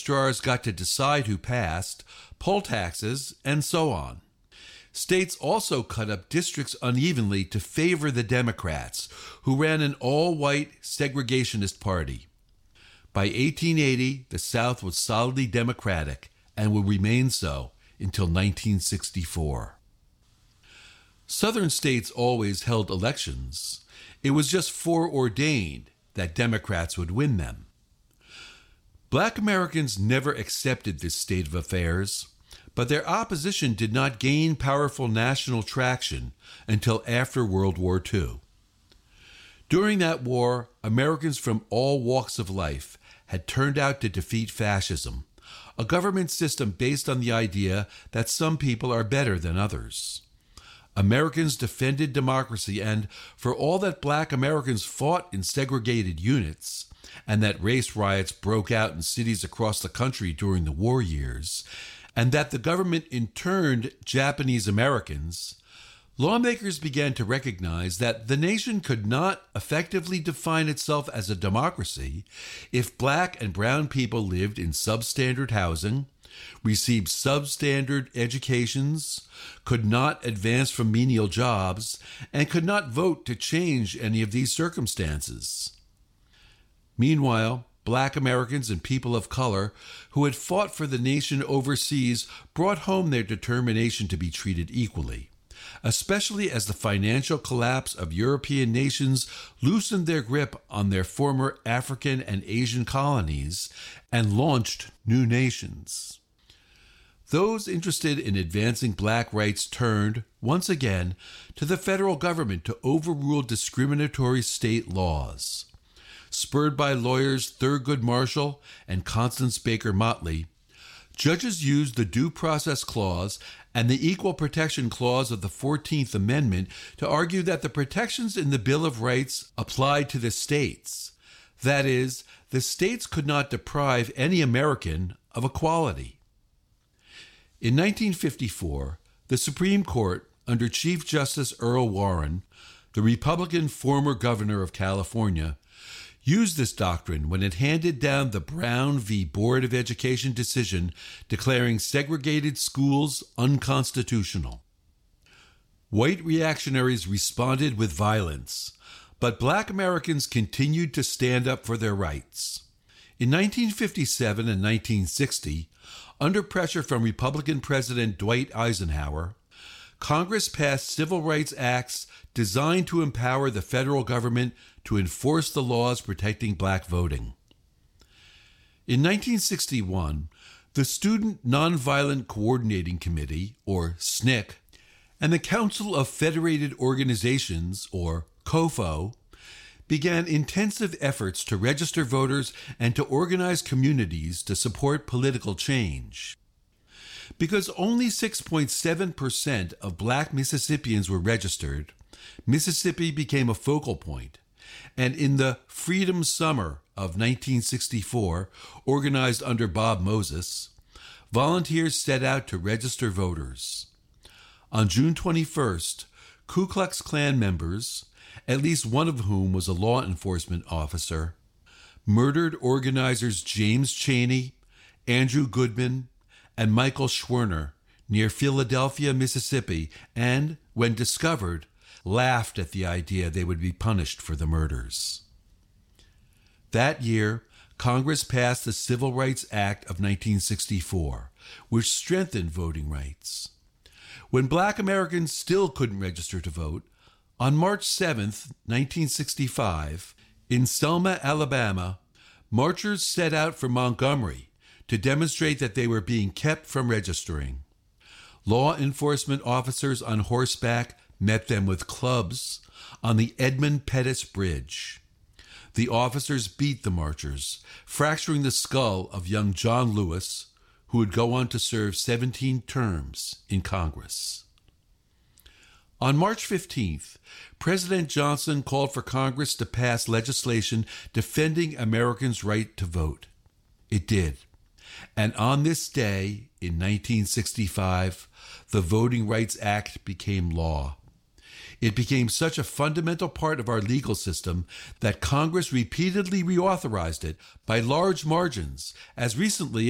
registrars got to decide who passed, poll taxes, and so on. States also cut up districts unevenly to favor the Democrats, who ran an all-white segregationist party. By 1880, the South was solidly Democratic and would remain so until 1964. Southern states always held elections. It was just foreordained that Democrats would win them. Black Americans never accepted this state of affairs, but their opposition did not gain powerful national traction until after World War II. During that war, Americans from all walks of life had turned out to defeat fascism, a government system based on the idea that some people are better than others. Americans defended democracy, and for all that Black Americans fought in segregated units, and that race riots broke out in cities across the country during the war years, and that the government interned Japanese Americans, lawmakers began to recognize that the nation could not effectively define itself as a democracy if Black and brown people lived in substandard housing, received substandard educations, could not advance from menial jobs, and could not vote to change any of these circumstances. Meanwhile, Black Americans and people of color who had fought for the nation overseas brought home their determination to be treated equally, especially as the financial collapse of European nations loosened their grip on their former African and Asian colonies and launched new nations. Those interested in advancing Black rights turned, once again, to the federal government to overrule discriminatory state laws. Spurred by lawyers Thurgood Marshall and Constance Baker Motley, judges used the Due Process Clause and the Equal Protection Clause of the 14th Amendment to argue that the protections in the Bill of Rights applied to the states. That is, the states could not deprive any American of equality. In 1954, the Supreme Court, under Chief Justice Earl Warren, the Republican former governor of California, used this doctrine when it handed down the Brown v. Board of Education decision declaring segregated schools unconstitutional. White reactionaries responded with violence, but Black Americans continued to stand up for their rights. In 1957 and 1960, under pressure from Republican President Dwight Eisenhower, Congress passed civil rights acts designed to empower the federal government to enforce the laws protecting Black voting. In 1961, the Student Nonviolent Coordinating Committee, or SNCC, and the Council of Federated Organizations, or COFO, began intensive efforts to register voters and to organize communities to support political change. Because only 6.7% of Black Mississippians were registered, Mississippi became a focal point, and in the Freedom Summer of 1964, organized under Bob Moses, volunteers set out to register voters. On June 21st, Ku Klux Klan members, at least one of whom was a law enforcement officer, murdered organizers James Chaney, Andrew Goodman, and Michael Schwerner near Philadelphia, Mississippi, and, when discovered, laughed at the idea they would be punished for the murders. That year, Congress passed the Civil Rights Act of 1964, which strengthened voting rights. When Black Americans still couldn't register to vote, on March 7, 1965, in Selma, Alabama, marchers set out for Montgomery to demonstrate that they were being kept from registering. Law enforcement officers on horseback met them with clubs on the Edmund Pettus Bridge. The officers beat the marchers, fracturing the skull of young John Lewis, who would go on to serve 17 terms in Congress. On March 15th, President Johnson called for Congress to pass legislation defending Americans' right to vote. It did. And on this day, in 1965, the Voting Rights Act became law. It became such a fundamental part of our legal system that Congress repeatedly reauthorized it by large margins, as recently